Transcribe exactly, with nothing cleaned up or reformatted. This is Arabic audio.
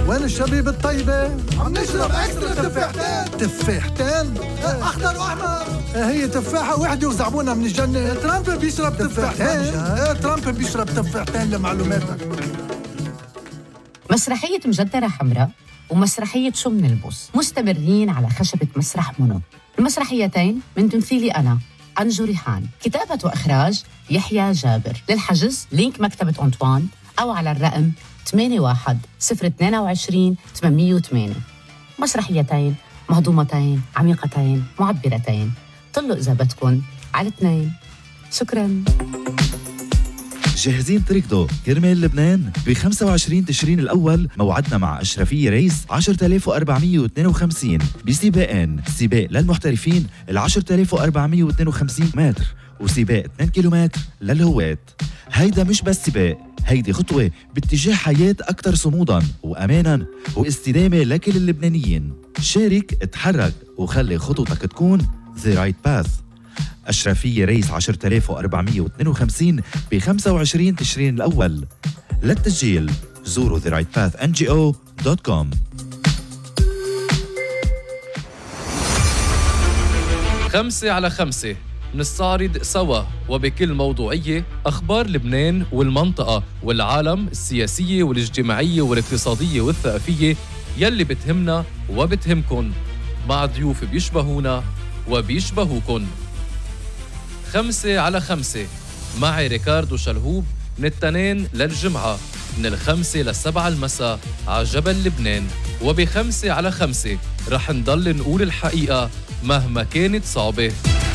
وين الشبيب الطيبة؟ عم نشرب اكسترا تفاحتين. تفاحتين؟ اخضر واحمر. هي تفاحة واحدة وزعبونا من الجنة. ترامب بيشرب تفاحتين. ترامب بيشرب تفاحتين لمعلوماتك. مسرحية مجدرة حمراء ومسرحية شو منلبس مستمرين على خشبة مسرح منى. المسرحيتين من تمثيلي أنا أنجو ريحان، كتابة وإخراج يحيى جابر. للحجز لينك مكتبة أنطوان أو على الرقم ثمانية واحد صفر اثنين عشرين ثمانمية وثمانية. مسرحيتين مهضومتين عميقتين معبرتين. طلوا إذا بدكن على الاثنين. شكراً. جاهزين تركضوا كرمال لبنان؟ ب خمسة وعشرين تشرين الأول موعدنا مع أشرفية ريس عشرة آلاف وأربعمية واثنين وخمسين بسباقين، سباق للمحترفين ال عشرة آلاف وأربعمية واثنين وخمسين متر وسباق اثنين كيلومتر للهواة. هيدا مش بس سباق، هيدي خطوة باتجاه حياة أكثر صموداً وأماناً واستدامة لكل اللبنانيين. شارك، اتحرك وخلي خطوتك تكون The Right Path. أشرفية ريس عشرة آلاف وأربعمية واثنين وخمسين ب خمسة وعشرين تشرين الأول. للتسجيل زوروا ذا رايت باث إن جي أو دوت كوم. خمسة على خمسة نستعرض سوا وبكل موضوعية أخبار لبنان والمنطقة والعالم السياسية والاجتماعية والاقتصادية والثقافية يلي بتهمنا وبتهمكن، مع ضيوف بيشبهونا وبيشبهوكن. خمسة على خمسة معي ريكاردو شلهوب من التنين للجمعة من الخمسة للسبعة المساء على جبل لبنان. وبخمسة على خمسة رح نضل نقول الحقيقة مهما كانت صعبة.